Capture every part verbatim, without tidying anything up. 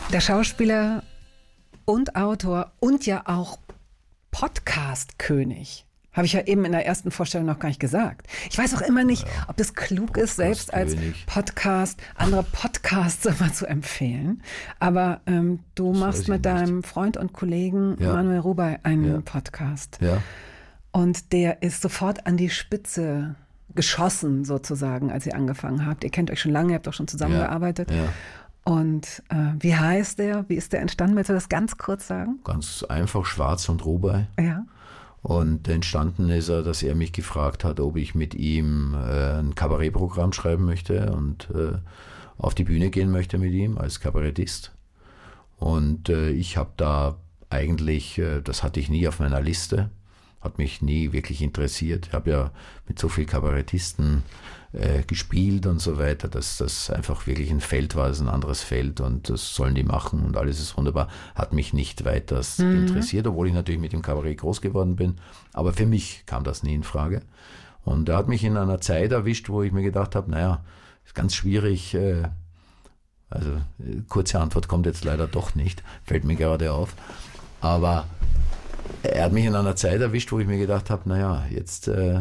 Der Schauspieler und Autor und ja auch Podcast-König. Habe ich ja eben in der ersten Vorstellung noch gar nicht gesagt. Ich weiß auch immer nicht, ja, ob das klug ist, selbst als Podcast andere Podcasts immer zu empfehlen. Aber ähm, du das machst mit deinem Freund und Kollegen ja. Manuel Rubey einen ja. Podcast. Ja. Und der ist sofort an die Spitze geschossen, sozusagen, als ihr angefangen habt. Ihr kennt euch schon lange, ihr habt auch schon zusammengearbeitet. Ja. Ja. Und äh, wie heißt der? Wie ist der entstanden? Willst du das ganz kurz sagen? Ganz einfach, Schwarz und Rubey. Ja. Und entstanden ist er, dass er mich gefragt hat, ob ich mit ihm äh, ein Kabarettprogramm schreiben möchte und äh, auf die Bühne gehen möchte mit ihm als Kabarettist. Und äh, ich habe da eigentlich, äh, das hatte ich nie auf meiner Liste, hat mich nie wirklich interessiert. Ich habe ja mit so vielen Kabarettisten äh, gespielt und so weiter, dass das einfach wirklich ein Feld war, das ist ein anderes Feld und das sollen die machen und alles ist wunderbar. Hat mich nicht weiter mhm. interessiert, obwohl ich natürlich mit dem Kabarett groß geworden bin. Aber für mich kam das nie in Frage. Und er hat mich in einer Zeit erwischt, wo ich mir gedacht habe, naja, ist ganz schwierig, äh, also äh, kurze Antwort kommt jetzt leider doch nicht, fällt mir gerade auf. Aber er hat mich in einer Zeit erwischt, wo ich mir gedacht habe, naja, jetzt äh,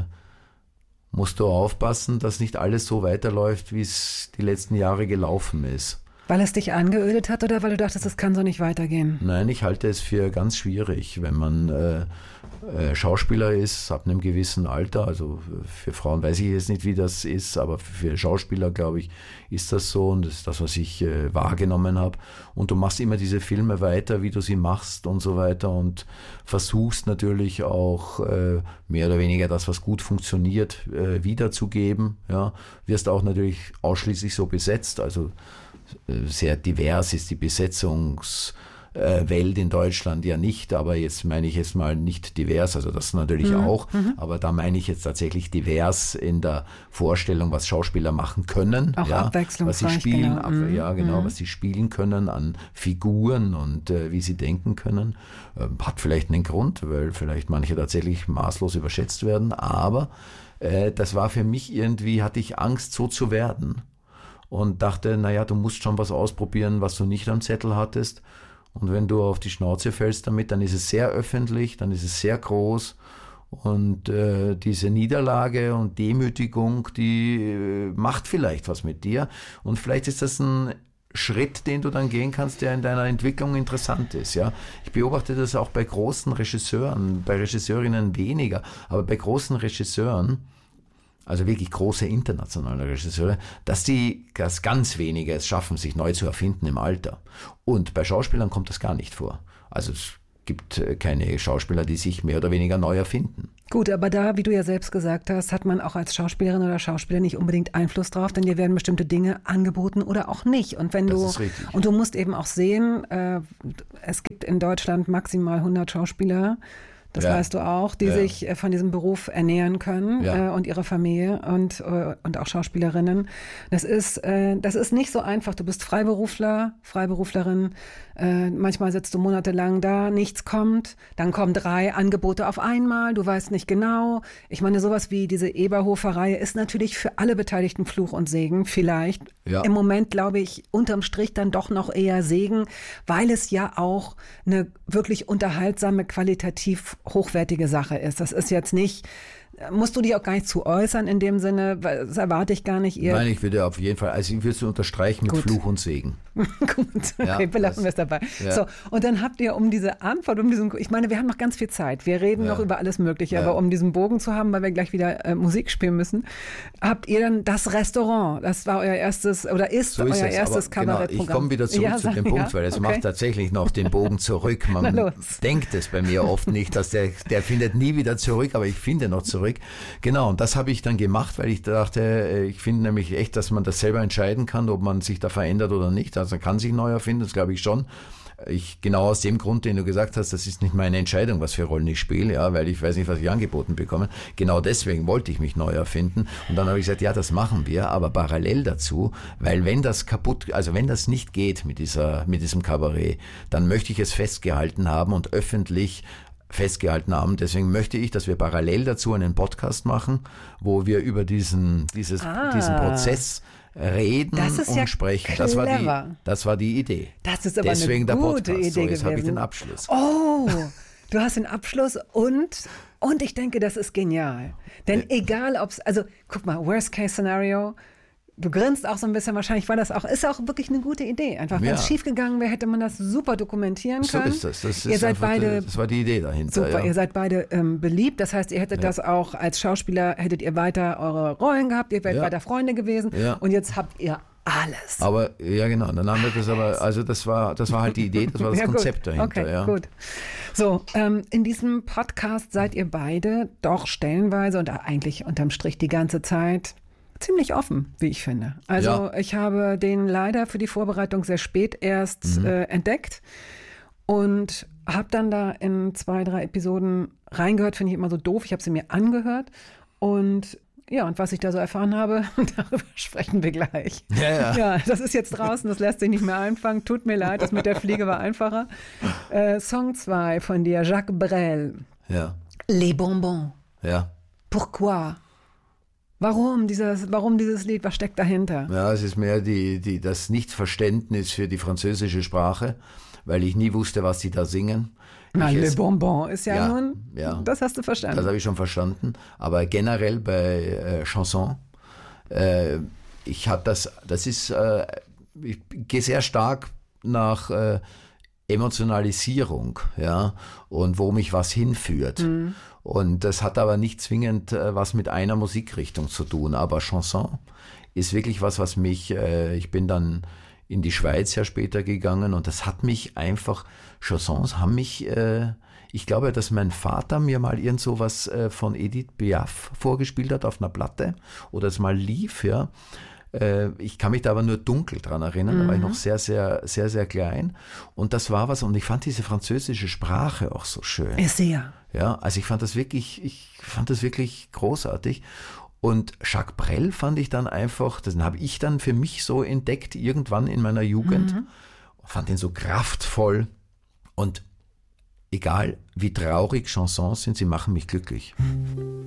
musst du aufpassen, dass nicht alles so weiterläuft, wie es die letzten Jahre gelaufen ist. Weil es dich angeödet hat oder weil du dachtest, es kann so nicht weitergehen? Nein, ich halte es für ganz schwierig, wenn man äh, äh, Schauspieler ist, ab einem gewissen Alter. Also für Frauen weiß ich jetzt nicht, wie das ist, aber für Schauspieler, glaube ich, ist das so. Und das ist das, was ich äh, wahrgenommen habe. Und du machst immer diese Filme weiter, wie du sie machst und so weiter. Und versuchst natürlich auch äh, mehr oder weniger das, was gut funktioniert, äh, wiederzugeben. Ja, wirst auch natürlich ausschließlich so besetzt, also sehr divers ist die Besetzungswelt in Deutschland ja nicht, aber jetzt meine ich jetzt mal nicht divers, also das natürlich mhm. auch, mhm. aber da meine ich jetzt tatsächlich divers in der Vorstellung, was Schauspieler machen können. Auch ja, abwechslungsreich, was sie spielen, genau. ab, ja genau, mhm. was sie spielen können an Figuren und äh, wie sie denken können. Ähm, hat vielleicht einen Grund, weil vielleicht manche tatsächlich maßlos überschätzt werden, aber äh, das war für mich irgendwie, hatte ich Angst, so zu werden. Und dachte, naja, du musst schon was ausprobieren, was du nicht am Zettel hattest. Und wenn du auf die Schnauze fällst damit, dann ist es sehr öffentlich, dann ist es sehr groß. Und äh, diese Niederlage und Demütigung, die äh, macht vielleicht was mit dir. Und vielleicht ist das ein Schritt, den du dann gehen kannst, der in deiner Entwicklung interessant ist. Ja? Ich beobachte das auch bei großen Regisseuren, bei Regisseurinnen weniger, aber bei großen Regisseuren, also wirklich große internationale Regisseure, dass die das ganz wenige es schaffen, sich neu zu erfinden im Alter. Und bei Schauspielern kommt das gar nicht vor. Also es gibt keine Schauspieler, die sich mehr oder weniger neu erfinden. Gut, aber da, wie du ja selbst gesagt hast, hat man auch als Schauspielerin oder Schauspieler nicht unbedingt Einfluss drauf, denn dir werden bestimmte Dinge angeboten oder auch nicht. Und wenn das du ist richtig. Und du musst eben auch sehen, äh, es gibt in Deutschland maximal hundert Schauspieler. Das ja. weißt du auch, die ja. sich von diesem Beruf ernähren können ja. äh, und ihre Familie und, äh, und auch Schauspielerinnen. Das ist, äh, das ist nicht so einfach. Du bist Freiberufler, Freiberuflerin. Äh, manchmal sitzt du monatelang da, nichts kommt. Dann kommen drei Angebote auf einmal. Du weißt nicht genau. Ich meine, sowas wie diese Eberhofer-Reihe ist natürlich für alle Beteiligten Fluch und Segen. Vielleicht ja. im Moment, glaube ich, unterm Strich dann doch noch eher Segen, weil es ja auch eine wirklich unterhaltsame, qualitativ hochwertige Sache ist. Das ist jetzt nicht, musst du dich auch gar nicht zu äußern in dem Sinne, weil das erwarte ich gar nicht. Ihr Nein, ich würde auf jeden Fall, also ich würde es unterstreichen mit Gut. Fluch und Segen. Gut, okay, ja, belassen wir es dabei. Ja. So, und dann habt ihr um diese Antwort, um diesen, ich meine, wir haben noch ganz viel Zeit. Wir reden ja. noch über alles Mögliche, ja. aber um diesen Bogen zu haben, weil wir gleich wieder äh, Musik spielen müssen, habt ihr dann das Restaurant, das war euer erstes, oder ist, so ist euer es, erstes Kabarettprogramm. Genau, ich komme wieder zurück ja, zu dem Punkt, ja, weil es okay. macht tatsächlich noch den Bogen zurück. Man denkt es bei mir oft nicht, dass der, der findet nie wieder zurück, aber ich finde noch zurück. Genau, und das habe ich dann gemacht, weil ich dachte, ich finde nämlich echt, dass man das selber entscheiden kann, ob man sich da verändert oder nicht. Also man kann sich neu erfinden, das glaube ich schon. Ich, genau aus dem Grund, den du gesagt hast, das ist nicht meine Entscheidung, was für Rollen ich spiele, ja, weil ich weiß nicht, was ich angeboten bekomme. Genau deswegen wollte ich mich neu erfinden. Und dann habe ich gesagt, ja, das machen wir, aber parallel dazu, weil wenn das kaputt, also wenn das nicht geht mit dieser, mit diesem Kabarett, dann möchte ich es festgehalten haben und öffentlich festgehalten haben. Deswegen möchte ich, dass wir parallel dazu einen Podcast machen, wo wir über diesen, dieses, ah. diesen Prozess reden das ist und ja sprechen. Clever. Das war, die, das war die Idee. Das ist aber Deswegen eine der gute Podcast. Idee so, jetzt gewesen. habe ich den Abschluss. Oh, du hast den Abschluss und, und ich denke, das ist genial. Denn Ja. egal, ob es, also guck mal, Worst-Case-Szenario, du grinst auch so ein bisschen, wahrscheinlich war das auch, ist auch wirklich eine gute Idee. Einfach, wenn Ja. es schiefgegangen wäre, hätte man das super dokumentieren So können. ist das. Das, ihr ist seid einfach, beide, das war die Idee dahinter. super, ja. ihr seid beide ähm, beliebt, das heißt, ihr hättet Ja. das auch als Schauspieler, hättet ihr weiter eure Rollen gehabt, ihr wärt Ja. weiter Freunde gewesen Ja. und jetzt habt ihr alles. Aber ja, genau. Dann haben wir das aber, also das war, das war halt die Idee, das war das Ja, gut. Konzept dahinter. Okay, ja. gut. So, ähm, in diesem Podcast seid ihr beide doch stellenweise und eigentlich unterm Strich die ganze Zeit ziemlich offen, wie ich finde. Also Ja. ich habe den leider für die Vorbereitung sehr spät erst Mhm. äh, entdeckt und habe dann da in zwei, drei Episoden reingehört, finde ich immer so doof. Ich habe sie mir angehört und ja, und was ich da so erfahren habe, darüber sprechen wir gleich. Ja, ja. Ja, das ist jetzt draußen, das lässt sich nicht mehr einfangen. Tut mir leid, das mit der Fliege war einfacher. Äh, Song zwei von dir, Jacques Brel. Ja, Les Bonbons. ja. Pourquoi? Warum dieses, warum dieses Lied? Was steckt dahinter? Ja, es ist mehr die, die, das Nichtverständnis für die französische Sprache, weil ich nie wusste, was sie da singen. Na, Ich Les es- Bonbons ist ja, Ja, nun, ja. das hast du verstanden. Das habe ich schon verstanden. Aber generell bei äh, Chanson, äh, ich habe das, das ist, äh, ich gehe sehr stark nach äh, Emotionalisierung, ja, und wo mich was hinführt. Mhm. Und das hat aber nicht zwingend äh, was mit einer Musikrichtung zu tun. Aber Chanson ist wirklich was, was mich, äh, ich bin dann in die Schweiz ja später gegangen und das hat mich einfach, Chansons haben mich, äh, ich glaube, dass mein Vater mir mal irgend so was äh, von Edith Piaf vorgespielt hat auf einer Platte oder es mal lief, ja. Äh, ich kann mich da aber nur dunkel dran erinnern, da war ich noch sehr, sehr, sehr, sehr klein und das war was und ich fand diese französische Sprache auch so schön. Ist sie ja. Ja, also ich fand das wirklich, ich fand das wirklich großartig. Und Jacques Brel fand ich dann einfach, das habe ich dann für mich so entdeckt, irgendwann in meiner Jugend. Mhm. Fand ihn so kraftvoll. Und egal wie traurig Chansons sind, sie machen mich glücklich.